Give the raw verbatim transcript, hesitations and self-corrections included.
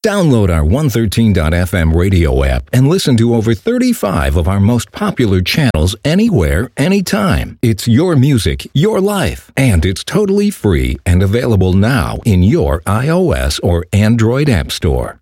Download our one thirteen dot f m radio app and listen to over thirty-five of our most popular channels anywhere, anytime. It's your music, your life, and it's totally free and available now in your iOS or Android app store.